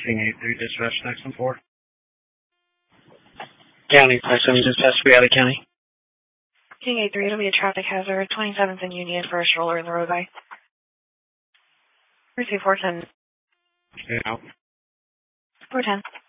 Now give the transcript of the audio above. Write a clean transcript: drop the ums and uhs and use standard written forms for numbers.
King 8-3, dispatch, next and 4. County, 570 dispatch, we out of county. King 8-3, it'll be a traffic hazard, 27th and Union for a stroller in the roadway. Receive 410. Okay, out. 410.